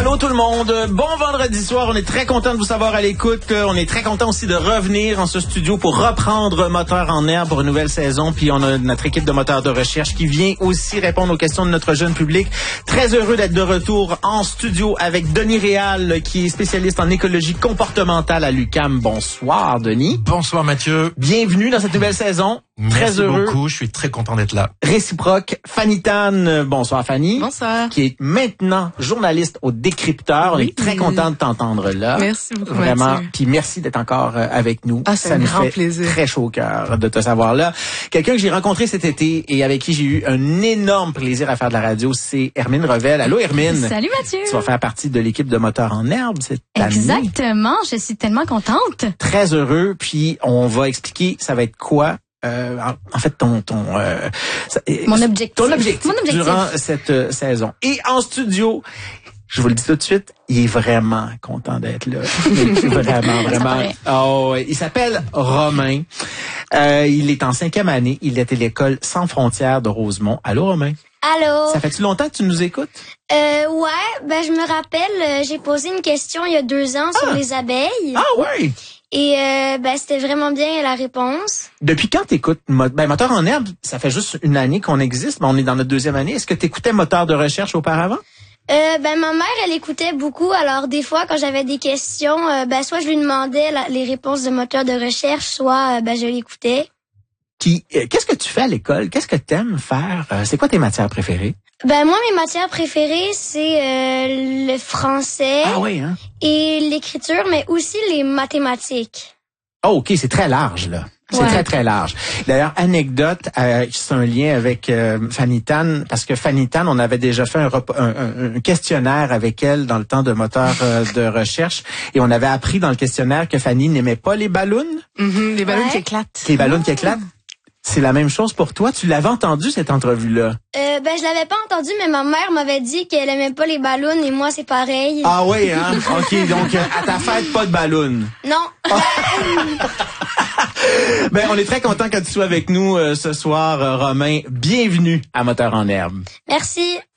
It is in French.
Allô tout le monde, bon vendredi soir, on est très content de vous savoir à l'écoute, on est très content aussi de revenir en ce studio pour reprendre Moteur en herbe pour une nouvelle saison, puis on a notre équipe de moteurs de recherche qui vient aussi répondre aux questions de notre jeune public. Très heureux d'être de retour en studio avec Denis Réal qui est spécialiste en écologie comportementale à l'UQAM. Bonsoir Denis. Bonsoir Mathieu. Bienvenue dans cette nouvelle saison. Très Merci heureux. beaucoup, je suis très content d'être là. Réciproque, Fanny Tan. Bonsoir Fanny. Bonsoir. Qui est maintenant journaliste au Décrypteur. On est très content de t'entendre là. Merci beaucoup. Vraiment. Mathieu. Puis merci d'être encore avec nous. Ah, c'est Ça un nous grand fait plaisir. très chaud au cœur de te savoir là. Quelqu'un que j'ai rencontré cet été et avec qui j'ai eu un énorme plaisir à faire de la radio, c'est Hermine Revel. Allô Hermine. Salut Mathieu. Tu vas faire partie de l'équipe de Moteur en herbe cette année. Exactement, je suis tellement contente. Très heureux. Puis on va expliquer ça va être quoi. En fait, Mon objectif. Ton objectif Mon objectif. durant cette saison. Et en studio, je vous le dis tout de suite, il est vraiment content d'être là. Vraiment. Oh, il s'appelle Romain. Il est en 5e année. Il est à l'école Sans Frontières de Rosemont. Allô, Romain? Allô? Ça fait-tu longtemps que tu nous écoutes? Ouais, je me rappelle, j'ai posé une question il y a 2 ans sur les abeilles. Ah ouais! Et c'était vraiment bien la réponse. Depuis quand t'écoutes Moteur en herbe? Ça fait juste une année qu'on existe, mais on est dans notre 2e année. Est-ce que t'écoutais Moteur de recherche auparavant? Ma mère, elle écoutait beaucoup. Alors, des fois, quand j'avais des questions, soit je lui demandais les réponses de moteur de recherche, soit je l'écoutais. Qu'est-ce que tu fais à l'école? Qu'est-ce que t'aimes faire? C'est quoi tes matières préférées? Moi, mes matières préférées, c'est le français Ah oui, hein? et l'écriture, mais aussi les mathématiques. Oh, OK, c'est très large, là. C'est Ouais. très, très large. D'ailleurs, anecdote, c'est un lien avec Fanny Tan, parce que Fanny Tan, on avait déjà fait un questionnaire avec elle dans le temps de moteur de recherche, et on avait appris dans le questionnaire que Fanny n'aimait pas les ballons. Les ballons Ouais. qui éclatent. Les ballons qui éclatent. C'est la même chose pour toi. Tu l'avais entendu, cette entrevue-là? Je l'avais pas entendu, mais ma mère m'avait dit qu'elle aimait pas les ballons et moi, c'est pareil. Ah oui, hein? OK, donc à ta fête, pas de ballons. Non. On est très content que tu sois avec nous ce soir, Romain. Bienvenue à Moteur en herbe. Merci.